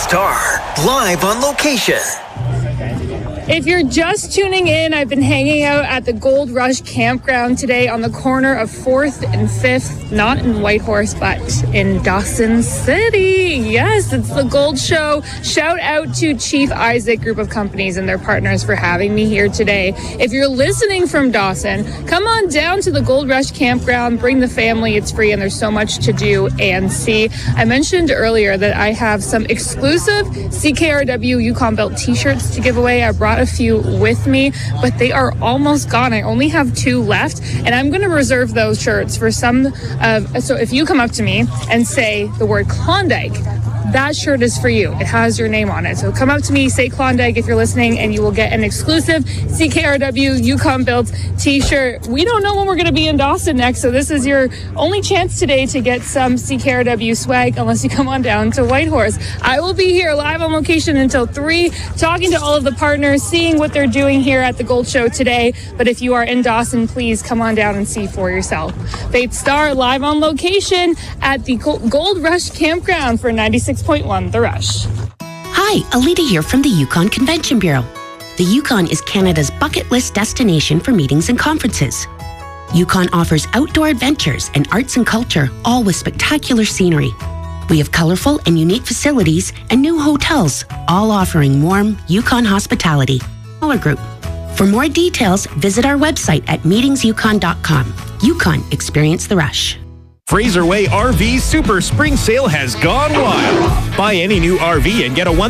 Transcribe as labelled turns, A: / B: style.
A: Star, live on location.
B: If you're just tuning in, I've been hanging out at the Gold Rush Campground today on the corner of 4th and 5th, not in Whitehorse, but in Dawson City. Yes, it's the Gold Show. Shout out to Chief Isaac Group of Companies and their partners for having me here today. If you're listening from Dawson, come on down to the Gold Rush Campground. Bring the family. It's free and there's so much to do and see. I mentioned earlier that I have some exclusive CKRW Yukon Belt t-shirts to give away. I brought a few with me, but they are almost gone. I only have 2 left, and I'm going to reserve those shirts for some of. So if you come up to me and say the word Klondike, that shirt is for you. It has your name on it. So come up to me, say Klondike if you're listening, and you will get an exclusive CKRW Yukon Built t-shirt. We don't know when we're going to be in Dawson next, so this is your only chance today to get some CKRW swag unless you come on down to Whitehorse. I will be here live on location until 3, talking to all of the partners, seeing what they're doing here at the Gold Show today. But if you are in Dawson, please come on down and see for yourself. Faith Star live on location at the Gold Rush Campground for 96.1 The Rush.
C: Hi, Alita here from the Yukon Convention Bureau. The Yukon is Canada's bucket list destination for meetings and conferences. Yukon offers outdoor adventures and arts and culture, all with spectacular scenery. We have colorful and unique facilities and new hotels, all offering warm Yukon hospitality. Smaller group. For more details, visit our website at meetingsyukon.com. Yukon, experience the rush.
D: Fraser Way RV Super Spring Sale has gone wild. Buy any new RV and get a